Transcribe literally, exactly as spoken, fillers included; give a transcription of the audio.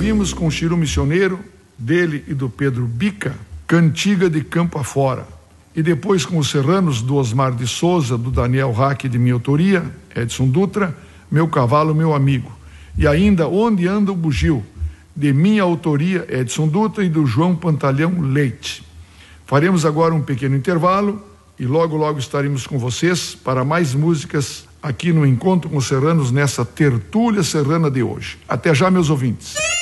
ouvimos com o Chiru Missioneiro, dele e do Pedro Bica, Cantiga de Campo Afora. E depois com os serranos do Osmar de Souza, do Daniel Rack, de minha autoria, Edson Dutra, Meu Cavalo, Meu Amigo. E ainda Onde Anda o Bugio, de minha autoria, Edson Dutra, e do João Pantalhão Leite. Faremos agora um pequeno intervalo e logo, logo estaremos com vocês para mais músicas aqui no Encontro com os Serranos, nessa tertúlia serrana de hoje. Até já, meus ouvintes.